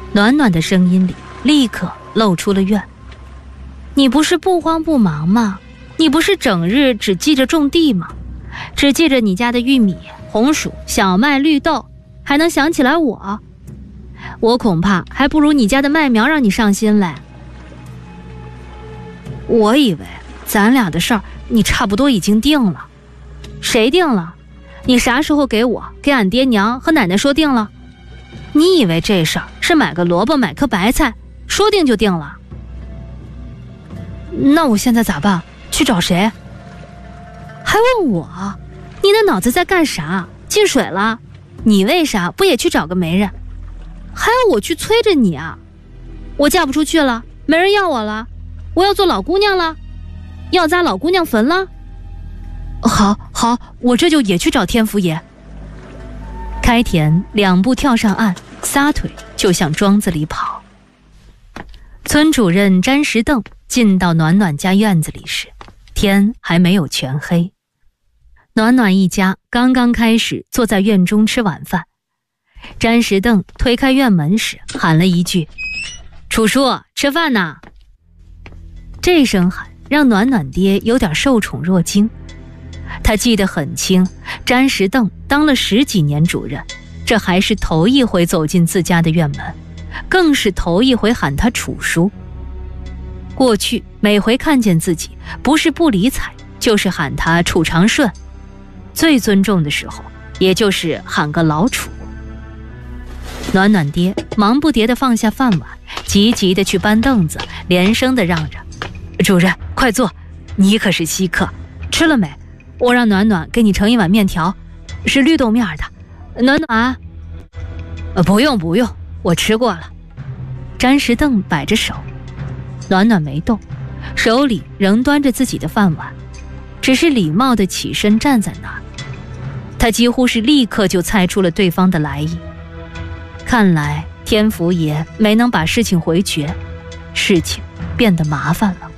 暖暖的声音里立刻露出了怨。你不是不慌不忙吗？你不是整日只记着种地吗？只记着你家的玉米、红薯、小麦、绿豆，还能想起来我？我恐怕还不如你家的麦苗让你上心嘞。我以为咱俩的事儿你差不多已经定了。谁定了？你啥时候给俺爹娘和奶奶说定了？你以为这事儿是买个萝卜买颗白菜说定就定了？那我现在咋办？去找谁？还问我？你的脑子在干啥？进水了？你为啥不也去找个媒人？还要我去催着你啊？我嫁不出去了，没人要我了，我要做老姑娘了，要砸老姑娘坟了。好，我这就也去找天福爷。开田2步跳上岸，撒腿就向庄子里跑。村主任詹石凳进到暖暖家院子里时，天还没有全黑。暖暖一家刚刚开始坐在院中吃晚饭，詹石凳推开院门时喊了一句：“楚叔，吃饭呢！”这声喊让暖暖爹有点受宠若惊。他记得很清，詹石凳当了10几年主任，这还是头一回走进自家的院门，更是头一回喊他楚叔。过去每回看见自己，不是不理睬，就是喊他楚长顺，最尊重的时候也就是喊个老楚。暖暖爹忙不迭地放下饭碗，急急地去搬凳子，连声地让着：“主任快坐，你可是稀客，吃了没？我让暖暖给你盛一碗面条，是绿豆面的。暖暖……不用，我吃过了。”詹石凳摆着手。暖暖没动，手里仍端着自己的饭碗，只是礼貌地起身站在那儿。他几乎是立刻就猜出了对方的来意。看来天福爷没能把事情回绝，事情变得麻烦了。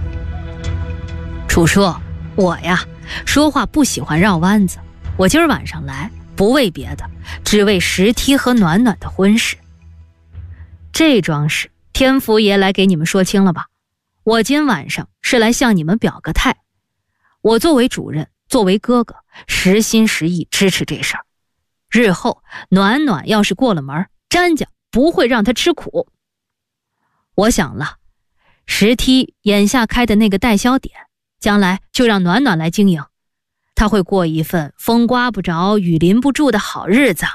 楚叔，我呀，说话不喜欢绕弯子，我今儿晚上来不为别的，只为石梯和暖暖的婚事。这桩事天福爷来给你们说清了吧？我今晚上是来向你们表个态。我作为主任，作为哥哥，实心实意支持这事儿。日后暖暖要是过了门，詹家不会让他吃苦。我想了，石梯眼下开的那个代销点，将来就让暖暖来经营，他会过一份风刮不着雨淋不住的好日子。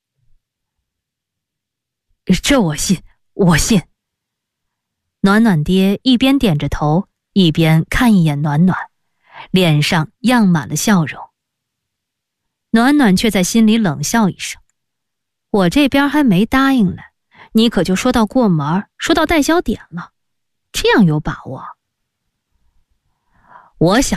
这我信。暖暖爹一边点着头，一边看一眼暖暖，脸上漾满了笑容。暖暖却在心里冷笑一声：“我这边还没答应呢，你可就说到过门，说到代销点了，这样有把握？”我想